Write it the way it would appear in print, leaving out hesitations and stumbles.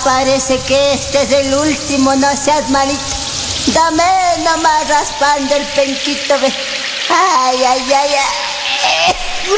parece que este es el último, no seas malito. Dame nomás raspando el penquito, ve. Ay, ay, ay, ay.